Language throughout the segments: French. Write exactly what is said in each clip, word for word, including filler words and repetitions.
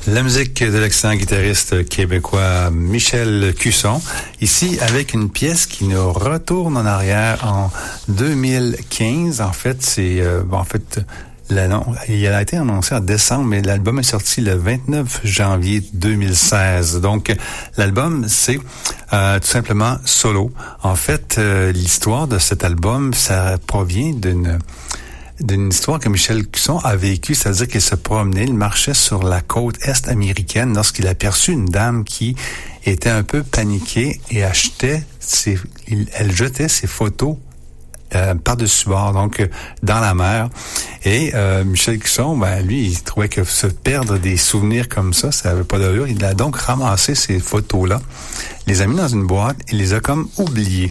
La musique de l'excellent guitariste québécois Michel Cusson, ici avec une pièce qui nous retourne en arrière en deux mille quinze. En fait, c'est euh, en fait la, non, il a été annoncé en décembre, mais l'album est sorti le vingt-neuf janvier deux mille seize. Donc, l'album, c'est euh, tout simplement Solo. En fait, euh, l'histoire de cet album, ça provient d'une d'une histoire que Michel Cusson a vécue, c'est-à-dire qu'il se promenait, il marchait sur la côte est américaine lorsqu'il a aperçu une dame qui était un peu paniquée et achetait ses, il, elle jetait ses photos euh, par-dessus bord, donc euh, dans la mer. Et euh, Michel Cusson, ben lui, il trouvait que se perdre des souvenirs comme ça, ça n'avait pas d'allure. Il a donc ramassé ces photos-là, les a mis dans une boîte et les a comme oubliées.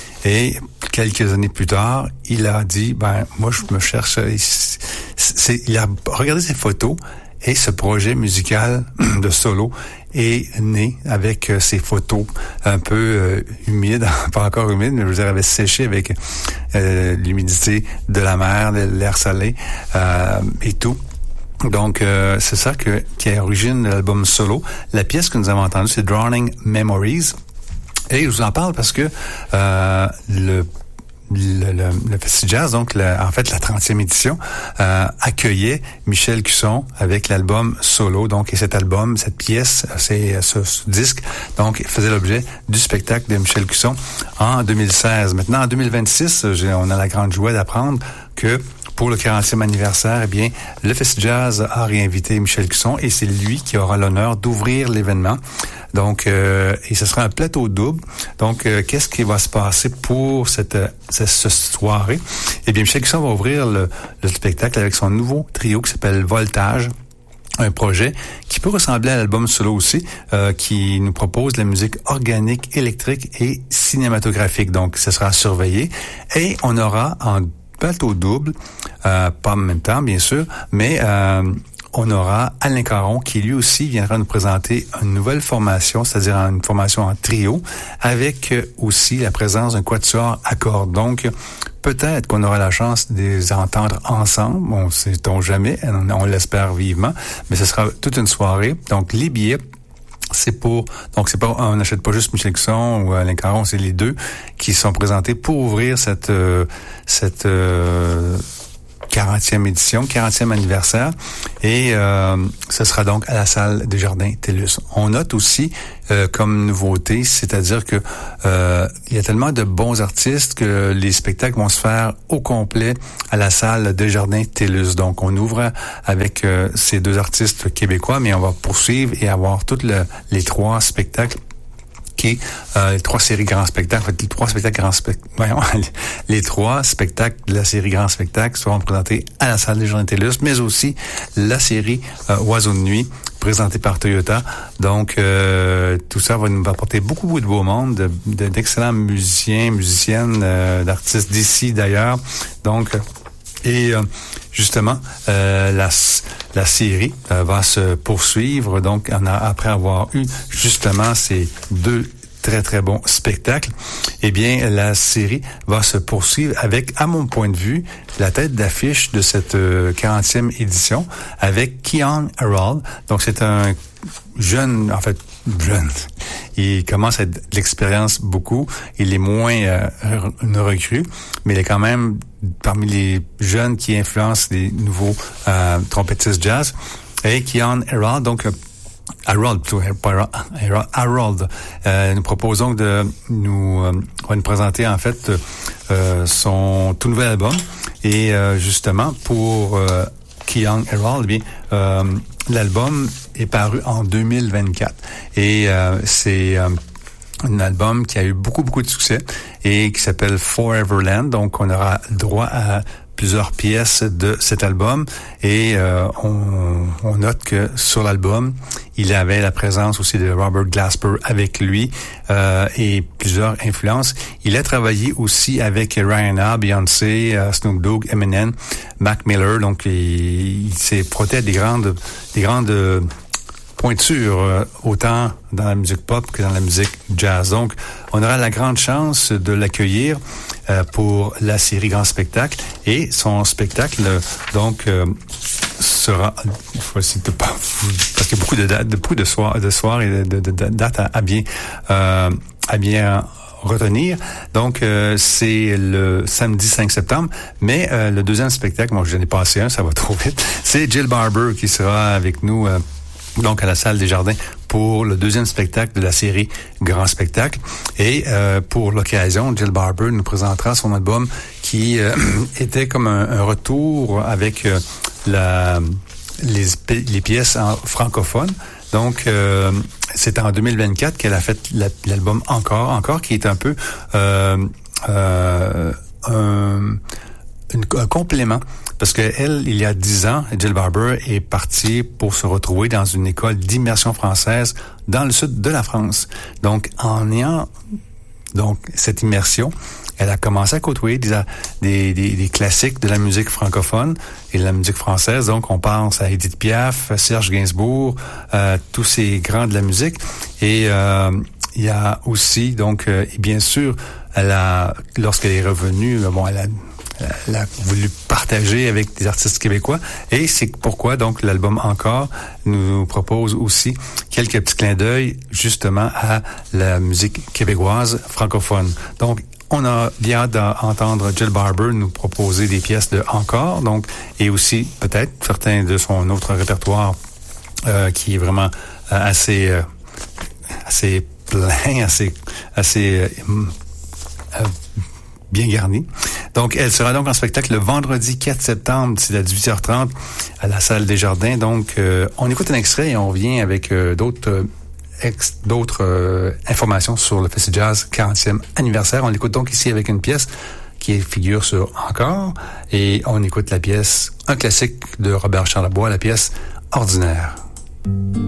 Et quelques années plus tard, il a dit, ben moi je me cherche. C'est, il a regardé ses photos et ce projet musical de Solo est né avec ces photos un peu euh, humides, pas encore humides, mais je veux dire, avait séché avec euh, l'humidité de la mer, l'air salé euh, et tout. Donc, euh, c'est ça que, qui est à l'origine de l'album Solo. La pièce que nous avons entendue, c'est Drowning Memories. Et je vous en parle parce que euh, le le, le, le Festi Jazz, donc le, en fait la trentième édition, euh, accueillait Michel Cusson avec l'album Solo. Donc, et cet album, cette pièce, c'est ce, ce disque, donc faisait l'objet du spectacle de Michel Cusson en deux mille seize. Maintenant, en deux mille vingt-six, j'ai, on a la grande joie d'apprendre que pour le quarantième anniversaire, eh bien, le Festi Jazz a réinvité Michel Cusson et c'est lui qui aura l'honneur d'ouvrir l'événement. Donc, euh, et ce sera un plateau double. Donc, euh, qu'est-ce qui va se passer pour cette, cette, cette soirée? Eh bien, Michel Cusson va ouvrir le, le spectacle avec son nouveau trio qui s'appelle Voltage. Un projet qui peut ressembler à l'album Solo aussi, euh, qui nous propose de la musique organique, électrique et cinématographique. Donc, ce sera surveillé. Et on aura en plateau double, euh, pas en même temps, bien sûr, mais euh, on aura Alain Caron qui, lui aussi, viendra nous présenter une nouvelle formation, c'est-à-dire une formation en trio, avec aussi la présence d'un quatuor à cordes. Donc, peut-être qu'on aura la chance de les entendre ensemble, on ne sait-on jamais, on, on l'espère vivement, mais ce sera toute une soirée. Donc, les billets, c'est pour, donc c'est pas, on n'achète pas juste Michel Cusson ou Alain Caron, c'est les deux qui sont présentés pour ouvrir cette, euh, cette, euh, quarantième édition, quarantième anniversaire, et euh, ce sera donc à la salle des Jardins TELUS. On note aussi euh, comme nouveauté, c'est-à-dire que euh, il y a tellement de bons artistes que les spectacles vont se faire au complet à la salle des Jardins TELUS. Donc on ouvre avec euh, ces deux artistes québécois, mais on va poursuivre et avoir toutes le, les trois spectacles qui euh, les trois séries grands spectacles, en fait, les trois spectacles grands spectacles, voyons, les trois spectacles de la série grands spectacles seront présentés à la salle des Jardins TELUS, mais aussi la série euh, Oiseaux de nuit, présentée par Toyota. Donc, euh, tout ça va nous apporter beaucoup, beaucoup de beau monde, de, de, d'excellents musiciens, musiciennes, euh, d'artistes d'ici d'ailleurs. Donc, et euh, justement, euh, la, la série euh, va se poursuivre. Donc, on a, après avoir eu justement ces deux très, très bons spectacles, eh bien, la série va se poursuivre avec, à mon point de vue, la tête d'affiche de cette euh, quarantième édition avec Keyon Harrold. Donc, c'est un jeune, en fait, jeune. Il commence à être de l'expérience beaucoup. Il est moins euh, une recrue, mais il est quand même parmi les jeunes qui influencent les nouveaux euh, trompettistes jazz. Et Keyon Harrold, donc Harold, plutôt, pas Harold, Harold euh, nous proposons de nous, euh, va nous présenter en fait euh, son tout nouvel album. Et euh, justement pour euh, Keyon Harrold, eh bien, euh, l'album est paru en deux mille vingt-quatre et euh, c'est euh, un album qui a eu beaucoup, beaucoup de succès et qui s'appelle Foreverland. Donc, on aura droit à plusieurs pièces de cet album et euh, on, on note que sur l'album, il avait la présence aussi de Robert Glasper avec lui euh, et plusieurs influences. Il a travaillé aussi avec Rihanna, Beyoncé, euh, Snoop Dogg, Eminem, Mac Miller. Donc, il, il s'est frotté à des grandes, des grandes pointure, euh, autant dans la musique pop que dans la musique jazz. Donc, on aura la grande chance de l'accueillir euh, pour la série Grand Spectacle et son spectacle, donc, euh, sera, il faut essayer de pas, parce qu'il y a beaucoup de dates, de, beaucoup de soirs, de soirs et de, de, de, de dates à, à bien, euh, à bien retenir. Donc, euh, c'est le samedi cinq septembre. Mais euh, le deuxième spectacle, moi, je n'ai pas passé un, ça va trop vite. C'est Jill Barber qui sera avec nous, euh, donc à la Salle des Jardins, pour le deuxième spectacle de la série Grand Spectacle. Et euh, pour l'occasion, Jill Barber nous présentera son album qui euh, était comme un, un retour avec euh, la les, les pièces en francophone. Donc, euh, c'est en deux mille vingt-quatre qu'elle a fait la, l'album Encore, Encore, qui est un peu euh, euh, un, une, un complément. Parce que elle, il y a dix ans, Jill Barber est partie pour se retrouver dans une école d'immersion française dans le sud de la France. Donc, en ayant donc cette immersion, elle a commencé à côtoyer des, des, des, des classiques de la musique francophone et de la musique française. Donc, on pense à Édith Piaf, Serge Gainsbourg, euh, tous ces grands de la musique. Et euh, il y a aussi, donc, euh, et bien sûr, elle a, lorsqu'elle est revenue, bon, elle a Elle a voulu partager avec des artistes québécois et c'est pourquoi donc l'album Encore nous propose aussi quelques petits clins d'œil justement à la musique québécoise francophone. Donc on a bien hâte d'entendre Jill Barber nous proposer des pièces de Encore, donc et aussi peut-être certains de son autre répertoire euh, qui est vraiment euh, assez euh, assez plein, assez assez euh, euh, bien garni. Donc, elle sera donc en spectacle le vendredi quatre septembre, c'est à dix-huit heures trente à la Salle des Jardins. Donc, euh, on écoute un extrait et on revient avec euh, d'autres euh, ex, d'autres euh, informations sur le Festi Jazz quarantième anniversaire. On l'écoute donc ici avec une pièce qui figure sur Encore et on écoute la pièce, un classique de Robert Charlebois, la pièce Ordinaire.